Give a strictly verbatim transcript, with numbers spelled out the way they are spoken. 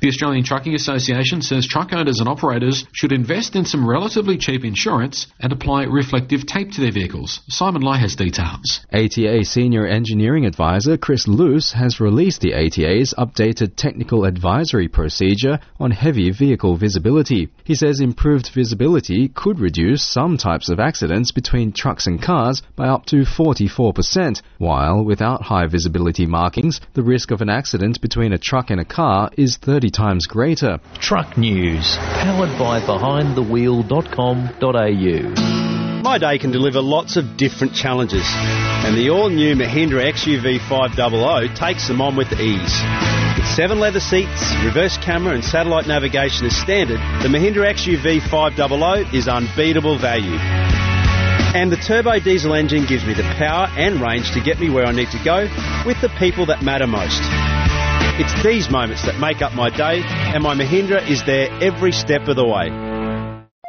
The Australian Trucking Association says truck owners and operators should invest in some relatively cheap insurance and apply reflective tape to their vehicles. Simon Lai has details. A T A Senior Engineering Advisor Chris Luce has released the A T A's updated technical advisory procedure on heavy vehicle visibility. He says improved visibility could reduce some types of accidents between trucks and cars by up to forty-four percent, while without high visibility markings, the risk of an accident between a truck and a car is thirty times greater. Truck News, powered by behind the wheel dot com dot a u. My day can deliver lots of different challenges, and the all-new Mahindra X U V five hundred takes them on with ease. With seven leather seats, reverse camera and satellite navigation as standard, the Mahindra X U V five hundred is unbeatable value. And the turbo diesel engine gives me the power and range to get me where I need to go with the people that matter most. It's these moments that make up my day, and my Mahindra is there every step of the way.